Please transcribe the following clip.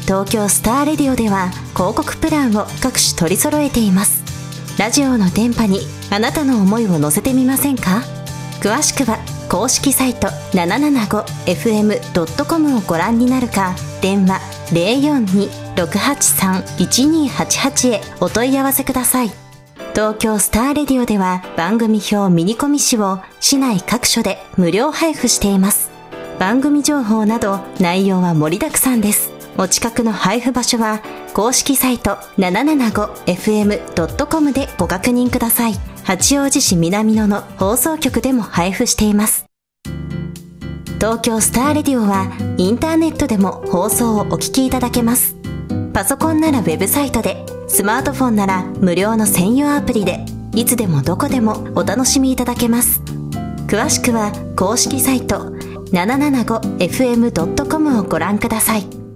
東京スターレディオでは広告プランを各種取り揃えています。ラジオの電波にあなたの思いを乗せてみませんか？詳しくは公式サイト 775fm.com をご覧になるか、電話 042-683-1288 へお問い合わせください。東京スターレディオでは番組表ミニコミ誌を市内各所で無料配布しています。番組情報など内容は盛りだくさんです。お近くの配布場所は公式サイト 775fm.com でご確認ください。八王子市南野の放送局でも配布しています。東京スターレディオはインターネットでも放送をお聞きいただけます。パソコンならウェブサイトで、スマートフォンなら無料の専用アプリで、いつでもどこでもお楽しみいただけます。詳しくは公式サイト 775fm.com をご覧ください。